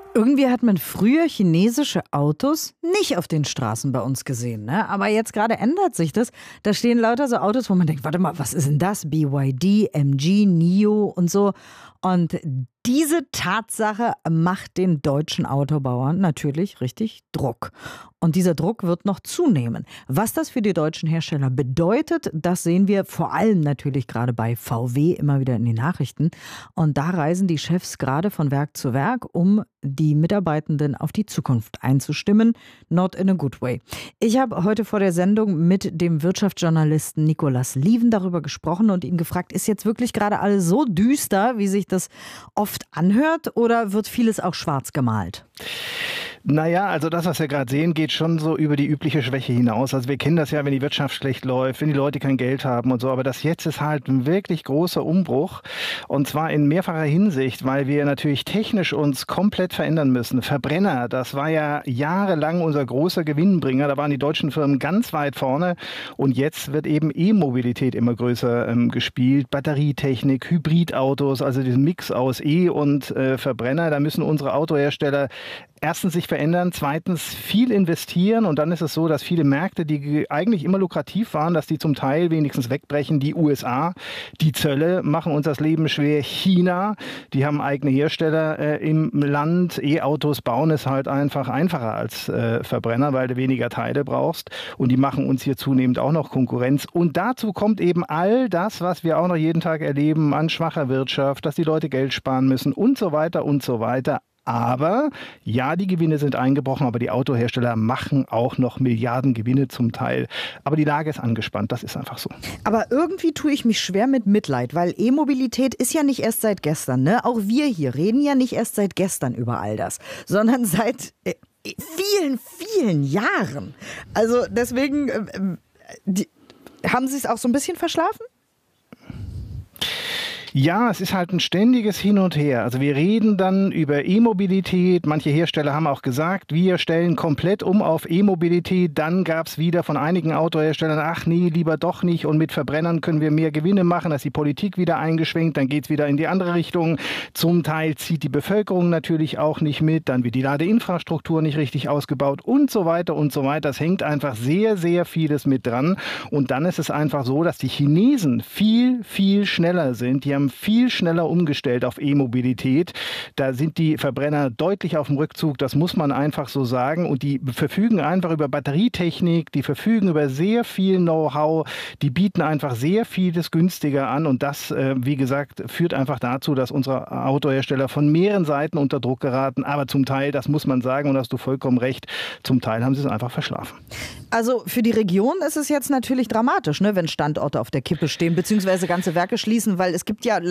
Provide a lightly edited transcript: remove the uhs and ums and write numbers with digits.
Irgendwie hat man früher chinesische Autos nicht auf den Straßen bei uns gesehen, ne? Aber jetzt gerade ändert sich das. Da stehen lauter so Autos, wo man denkt, warte mal, was ist denn das? BYD, MG, NIO und so. Und diese Tatsache macht den deutschen Autobauern natürlich richtig Druck. Und dieser Druck wird noch zunehmen. Was das für die deutschen Hersteller bedeutet, das sehen wir vor allem natürlich gerade bei VW immer wieder in den Nachrichten. Und da reisen die Chefs gerade von Werk zu Werk, um die Mitarbeitenden auf die Zukunft einzustimmen. Not in a good way. Ich habe heute vor der Sendung mit dem Wirtschaftsjournalisten Nicolas Lieven darüber gesprochen und ihn gefragt, ist jetzt wirklich gerade alles so düster, wie sich das oft anhört, oder wird vieles auch schwarz gemalt? Naja, also das, was wir gerade sehen, geht schon so über die übliche Schwäche hinaus. Also wir kennen das ja, wenn die Wirtschaft schlecht läuft, wenn die Leute kein Geld haben und so. Aber das jetzt ist halt ein wirklich großer Umbruch. Und zwar in mehrfacher Hinsicht, weil wir natürlich technisch uns komplett verändern müssen. Verbrenner, das war ja jahrelang unser großer Gewinnbringer. Da waren die deutschen Firmen ganz weit vorne. Und jetzt wird eben E-Mobilität immer größer gespielt. Batterietechnik, Hybridautos, also diesen Mix aus E- und Verbrenner. Da müssen unsere Autohersteller erstens sich verändern, zweitens viel investieren, und dann ist es so, dass viele Märkte, die eigentlich immer lukrativ waren, dass die zum Teil wenigstens wegbrechen. Die USA, die Zölle machen uns das Leben schwer. China, die haben eigene Hersteller im Land. E-Autos bauen es halt einfach einfacher als Verbrenner, weil du weniger Teile brauchst, und die machen uns hier zunehmend auch noch Konkurrenz. Und dazu kommt eben all das, was wir auch noch jeden Tag erleben an schwacher Wirtschaft, dass die Leute Geld sparen müssen und so weiter und so weiter. Aber ja, die Gewinne sind eingebrochen, aber die Autohersteller machen auch noch Milliardengewinne zum Teil. Aber die Lage ist angespannt, das ist einfach so. Aber irgendwie tue ich mich schwer mit Mitleid, weil E-Mobilität ist ja nicht erst seit gestern, ne? Auch wir hier reden ja nicht erst seit gestern über all das, sondern seit vielen, vielen Jahren. Also deswegen, haben Sie es auch so ein bisschen verschlafen? Ja, es ist halt ein ständiges Hin und Her. Also wir reden dann über E-Mobilität. Manche Hersteller haben auch gesagt, wir stellen komplett um auf E-Mobilität. Dann gab es wieder von einigen Autoherstellern, ach nee, lieber doch nicht. Und mit Verbrennern können wir mehr Gewinne machen. Da ist die Politik wieder eingeschwenkt. Dann geht es wieder in die andere Richtung. Zum Teil zieht die Bevölkerung natürlich auch nicht mit. Dann wird die Ladeinfrastruktur nicht richtig ausgebaut und so weiter und so weiter. Das hängt einfach sehr, sehr vieles mit dran. Und dann ist es einfach so, dass die Chinesen viel, viel schneller sind. Die haben viel schneller umgestellt auf E-Mobilität. Da sind die Verbrenner deutlich auf dem Rückzug, das muss man einfach so sagen. Und die verfügen einfach über Batterietechnik, die verfügen über sehr viel Know-how, die bieten einfach sehr vieles günstiger an. Und das, wie gesagt, führt einfach dazu, dass unsere Autohersteller von mehreren Seiten unter Druck geraten. Aber zum Teil, das muss man sagen, und da hast du vollkommen recht, zum Teil haben sie es einfach verschlafen. Also für die Region ist es jetzt natürlich dramatisch, ne, wenn Standorte auf der Kippe stehen, beziehungsweise ganze Werke schließen, weil es gibt ja